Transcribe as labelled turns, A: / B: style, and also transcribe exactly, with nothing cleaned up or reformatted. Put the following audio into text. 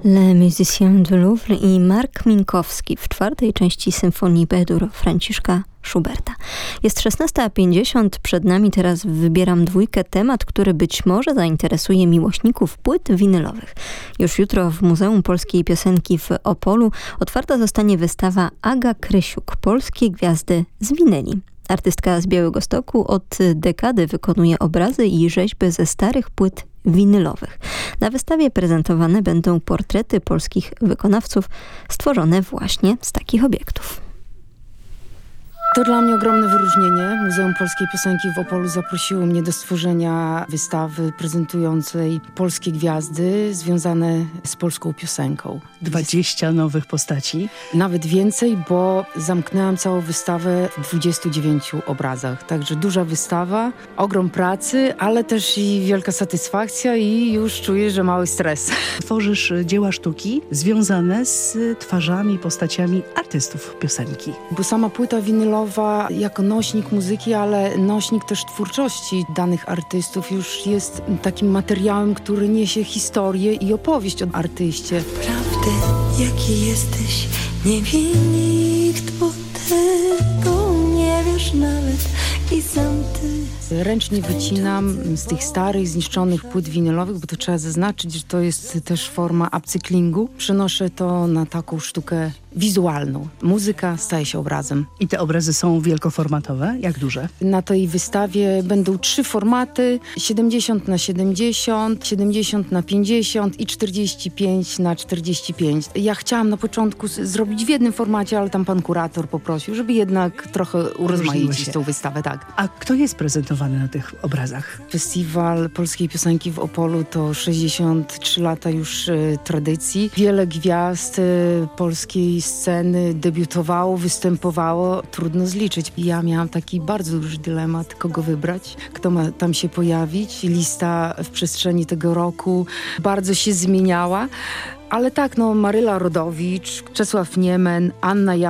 A: Les Musiciens du Louvre i Mark Minkowski w czwartej części symfonii B-dur Franciszka Schuberta. Jest szesnasta pięćdziesiąt, przed nami teraz wybieram dwójkę, temat, który być może zainteresuje miłośników płyt winylowych. Już jutro w Muzeum Polskiej Piosenki w Opolu otwarta zostanie wystawa Aga Krysiuk, polskie gwiazdy z winyli. Artystka z Białegostoku od dekady wykonuje obrazy i rzeźby ze starych płyt winylowych. Na wystawie prezentowane będą portrety polskich wykonawców stworzone właśnie z takich obiektów.
B: To dla mnie ogromne wyróżnienie. Muzeum Polskiej Piosenki w Opolu zaprosiło mnie do stworzenia wystawy prezentującej polskie gwiazdy związane z polską piosenką.
C: dwadzieścia nowych postaci.
B: Nawet więcej, bo zamknęłam całą wystawę w dwudziestu dziewięciu obrazach. Także duża wystawa, ogrom pracy, ale też i wielka satysfakcja i już czuję, że mały stres.
C: Tworzysz dzieła sztuki związane z twarzami, postaciami artystów piosenki.
B: Bo sama płyta winylowa jako nośnik muzyki, ale nośnik też twórczości danych artystów już jest takim materiałem, który niesie historię i opowieść o artyście.
D: Prawdy, jaki jesteś, nie wie nikt, bo tego nie wiesz nawet i sam ty.
B: Ręcznie wycinam z tych starych, zniszczonych płyt winylowych, bo to trzeba zaznaczyć, że to jest też forma upcyklingu. Przenoszę to na taką sztukę wizualną. Muzyka staje się obrazem.
C: I te obrazy są wielkoformatowe? Jak duże?
B: Na tej wystawie będą trzy formaty: siedemdziesiąt na siedemdziesiąt, siedemdziesiąt na pięćdziesiąt i czterdzieści pięć na czterdzieści pięć. Ja chciałam na początku z- zrobić w jednym formacie, ale tam pan kurator poprosił, żeby jednak trochę urozmaicić tą wystawę. Tak.
C: A kto jest prezentowany na tych obrazach?
B: Festiwal Polskiej Piosenki w Opolu to sześćdziesiąt trzy lata już y, tradycji. Wiele gwiazd y, polskiej sceny debiutowało, występowało. Trudno zliczyć. Ja miałam taki bardzo duży dylemat, kogo wybrać, kto ma tam się pojawić. Lista w przestrzeni tego roku bardzo się zmieniała. Ale tak, no Maryla Rodowicz, Czesław Niemen, Anna Jan